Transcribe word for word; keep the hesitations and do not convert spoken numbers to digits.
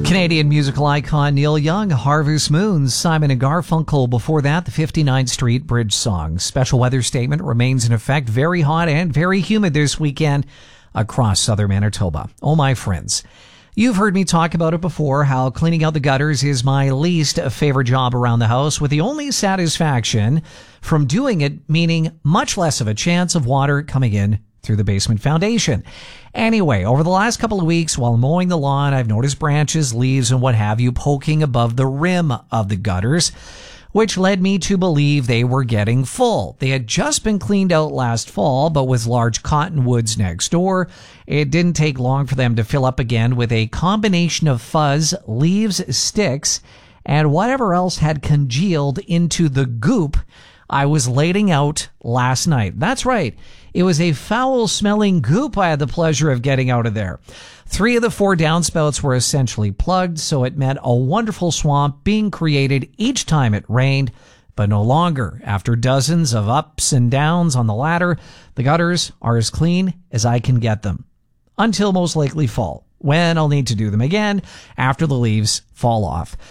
Canadian musical icon Neil Young, Harvest Moon, Simon and Garfunkel. Before that, the fifty-ninth Street Bridge song. Special weather statement remains in effect. Very hot and very humid this weekend across southern Manitoba. Oh, my friends. You've heard me talk about it before, how cleaning out the gutters is my least favorite job around the house, with the only satisfaction from doing it meaning much less of a chance of water coming in through the basement foundation. Anyway, over the last couple of weeks while mowing the lawn, I've noticed branches, leaves, and what have you poking above the rim of the gutters, which led me to believe they were getting full. They had just been cleaned out last fall, but with large cottonwoods next door, it didn't take long for them to fill up again with a combination of fuzz, leaves, sticks, and whatever else had congealed into the goop I was lading out last night. That's right. It was a foul-smelling goop I had the pleasure of getting out of there. Three of the four downspouts were essentially plugged, so it meant a wonderful swamp being created each time it rained, but no longer. After dozens of ups and downs on the ladder, the gutters are as clean as I can get them. Until most likely fall, when I'll need to do them again after the leaves fall off.